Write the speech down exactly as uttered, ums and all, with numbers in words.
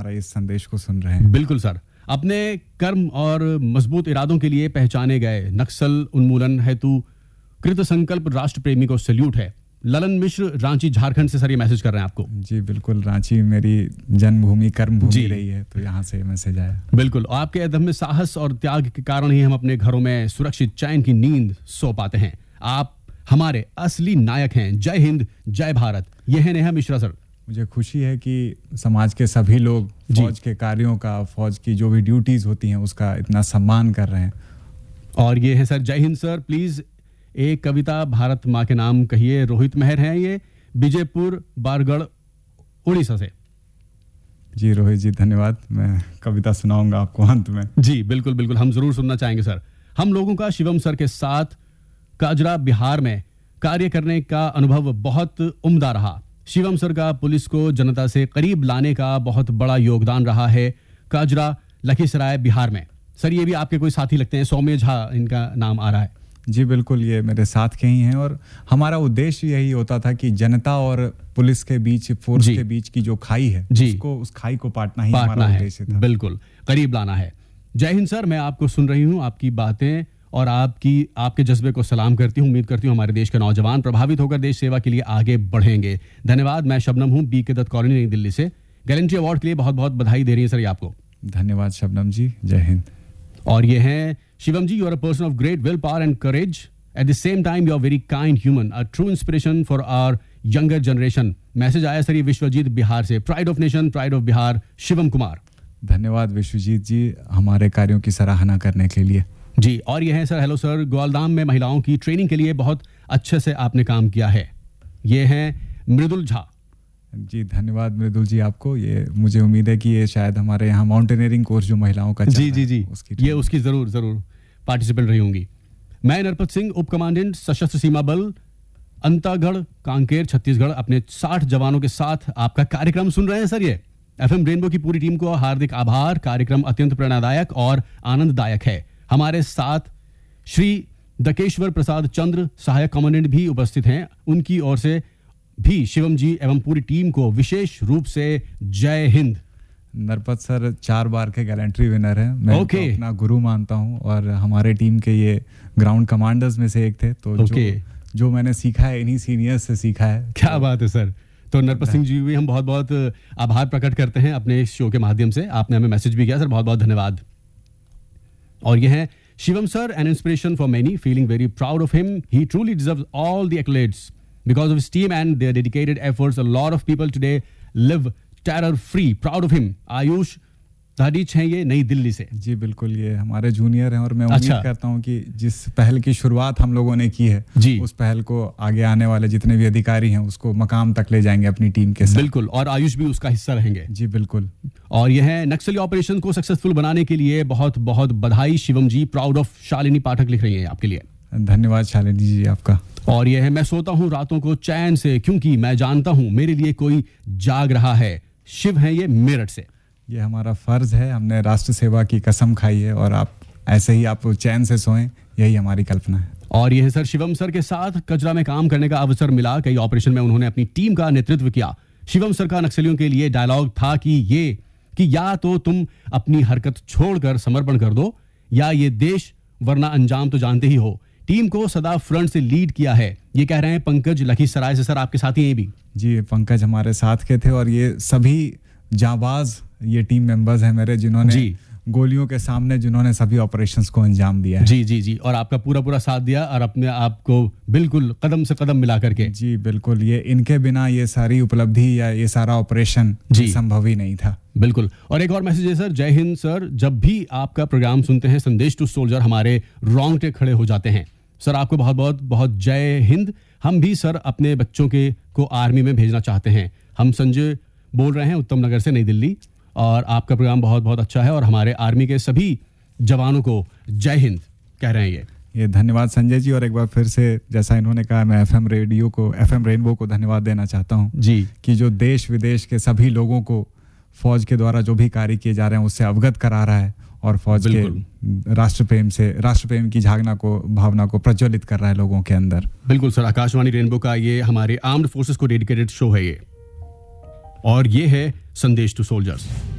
हमारा इस संदेश को सुन रहे हैं। बिल्कुल सर, अपने कर्म और मजबूत इरादों के लिए पहचाने गए नक्सल उन्मूलन हेतु कृत संकल्प राष्ट्र प्रेमी को सैल्यूट है। ललन मिश्र, रांची, झारखंड से सर ये मैसेज कर रहे हैं आपको। जी बिल्कुल, रांची मेरी जन्मभूमि कर्मभूमि रही है, तो यहाँ से मैसेज आया। बिल्कुल, आपके अदम्य साहस और त्याग के कारण ही हम अपने घरों में सुरक्षित चैन की नींद सो पाते हैं। आप हमारे असली नायक हैं। जय हिंद, जय भारत। ये है नेहा मिश्रा सर। मुझे खुशी है कि समाज के सभी लोग फौज के कार्यों का, फौज की जो भी ड्यूटीज होती हैं उसका इतना सम्मान कर रहे हैं। और ये है सर, जय हिंद सर। प्लीज एक कविता भारत माँ के नाम कहिए। रोहित मेहर हैं ये, विजयपुर बारगढ़ उड़ीसा से। जी रोहित जी धन्यवाद, मैं कविता सुनाऊंगा आपको अंत में। जी बिल्कुल बिल्कुल, हम जरूर सुनना चाहेंगे सर। हम लोगों का शिवम सर के साथ काजरा बिहार में कार्य करने का अनुभव बहुत उम्दा रहा। शिवम सर का पुलिस को जनता से करीब लाने का बहुत बड़ा योगदान रहा है काजरा लखीसराय बिहार में। सर ये भी आपके कोई साथी लगते हैं, सौम्य झा इनका नाम आ रहा है। जी बिल्कुल, ये मेरे साथ के ही हैं और हमारा उद्देश्य यही होता था कि जनता और पुलिस के बीच, फोर्स के बीच की जो खाई है उसको, उस खाई को पाटना ही हमारा उद्देश्य था। बिल्कुल, करीब लाना है। जय हिंद सर, मैं आपको सुन रही हूँ, आपकी बातें और आपकी आपके जज्बे को सलाम करती हूँ। उम्मीद करती हूँ हमारे देश के नौजवान प्रभावित होकर देश सेवा के लिए आगे बढ़ेंगे। धन्यवाद। मैं शबनम हूँ, बी के दत्त कॉलोनी, नई दिल्ली से। गैलेंट्री अवार्ड के लिए बहुत बहुत बधाई दे रही है सर ये आपको। धन्यवाद शबनम जी, जय हिंद। और ये हैं शिवम जी, you are a person of great will power and courage. At the same time you are very kind human, a true inspiration for our younger generation. Message आया सर ये विश्वजीत बिहार से। Pride of nation, pride of Bihar, Shivam Kumar. धन्यवाद विश्वजीत जी हमारे कार्यों की सराहना करने के लिए। जी, और ये है सर, हेलो सर, ग्वालदाम में महिलाओं की ट्रेनिंग के लिए बहुत अच्छे से आपने काम किया है। ये हैं मृदुल झा। जी धन्यवाद मृदुल जी आपको। ये मुझे उम्मीद है कि ये शायद हमारे यहाँ माउंटेनियरिंग कोर्स जो महिलाओं का जी जी जी उसकी ये उसकी जरूर जरूर पार्टिसिपेंट रही होंगी। मैं नरपत सिंह, उप कमांडेंट सशस्त्र सीमा बल अंतागढ़ कांकेर छत्तीसगढ़, अपने साठ जवानों के साथ आपका कार्यक्रम सुन रहे हैं सर। ये एफएम रेनबो की पूरी टीम को हार्दिक आभार। कार्यक्रम अत्यंत प्रेरणादायक और आनंददायक है। हमारे साथ श्री दकेश्वर प्रसाद चंद्र, सहायक कमांडेंट भी उपस्थित हैं। उनकी ओर से भी शिवम जी एवं पूरी टीम को विशेष रूप से जय हिंद। नरपत सर चार बार के गैलेंट्री विनर हैं। मैं okay. तो अपना गुरु मानता हूं और हमारे टीम के ये ग्राउंड कमांडर्स में से एक थे। तो okay. जो, जो मैंने सीखा है इन्हीं सीनियर्स से सीखा है। क्या तो, बात है सर। तो नरपत सिंह जी भी हम बहुत बहुत आभार प्रकट करते हैं अपने इस शो के माध्यम से। आपने हमें मैसेज भी किया सर, बहुत बहुत धन्यवाद। और यह है Shivam sir, an inspiration for many, feeling very proud of him. He truly deserves all the एक्लेड्स because of his team and their dedicated efforts. A lot of people today live terror free. Proud of him. Ayush धाडीच हैं ये, नई दिल्ली से। जी बिल्कुल, ये हमारे junior हैं और मैं उम्मीद अच्छा। करता हूं कि जिस पहल की शुरुआत हम लोगों ने की है जी। उस पहल को आगे आने वाले जितने भी अधिकारी हैं उसको मकाम तक ले जाएंगे अपनी टीम के साथ। बिल्कुल, और आयुष भी उसका हिस्सा रहेंगे। जी बिल्कुल। और यह है नक्सली ऑपरेशन को सक्सेसफुल बनाने के लिए बहुत बहुत बधाई शिवम जी। प्राउड ऑफ शालिनी पाठक लिख रही है आपके लिए। धन्यवाद शालिनी जी आपका। और यह है, मैं सोता हूँ रातों को चैन से क्योंकि मैं जानता हूँ मेरे लिए कोई जाग रहा है। शिव है ये मेरठ से। ये हमारा फर्ज है, हमने राष्ट्र सेवा की कसम खाई है और आप ऐसे ही आप चैन से सोएं, यही हमारी कल्पना है। और यह सर, शिवम सर के साथ कचरा में काम करने का अवसर मिला। कई ऑपरेशन में उन्होंने अपनी टीम का नेतृत्व किया। शिवम सर का नक्सलियों के लिए डायलॉग था कि ये कि या तो तुम अपनी हरकत छोड़कर समर्पण कर दो या ये देश, वरना अंजाम तो जानते ही हो। टीम को सदा फ्रंट से लीड किया है। ये कह रहे हैं पंकज लखीसराय से। सर आपके साथी हैं भी? जी पंकज हमारे साथ के थे और ये सभी जाबाज ये टीम मेंबर्स हैं मेरे, जिन्होंने गोलियों के सामने जिन्होंने सभी ऑपरेशंस को अंजाम दिया है। जी जी जी और आपका पूरा पूरा साथ दिया और अपने आप को बिल्कुल कदम से कदम मिला करके। जी बिल्कुल, ये इनके बिना ये सारी उपलब्धि या ये सारा ऑपरेशन संभव ही नहीं था। बिल्कुल। और एक और मैसेज है सर, जय हिंद सर। जब भी आपका प्रोग्राम सुनते हैं संदेश टू सोल्जर, हमारे रोंगटे खड़े हो जाते हैं। सर आपको बहुत बहुत बहुत जय हिंद। हम भी सर अपने बच्चों के को आर्मी में भेजना चाहते हैं। हम संजय बोल रहे हैं उत्तम नगर से, नई दिल्ली, और आपका प्रोग्राम बहुत बहुत अच्छा है और हमारे आर्मी के सभी जवानों को जय हिंद कह रहे हैं ये ये धन्यवाद संजय जी। और एक बार फिर से जैसा इन्होंने कहा, मैं एफएम रेडियो को, एफएम रेनबो को धन्यवाद देना चाहता हूँ जी, कि जो देश विदेश के सभी लोगों को फौज के द्वारा जो भी कार्य किए जा रहे हैं उससे अवगत करा रहा है और फौज के राष्ट्र प्रेम से राष्ट्र प्रेम की झागना को भावना को प्रज्वलित कर रहा है लोगों के अंदर। बिल्कुल सर, आकाशवाणी रेनबो का ये हमारे आर्म्ड फोर्सेस को डेडिकेटेड शो है ये, और ये है संदेश टू सोल्जर्स।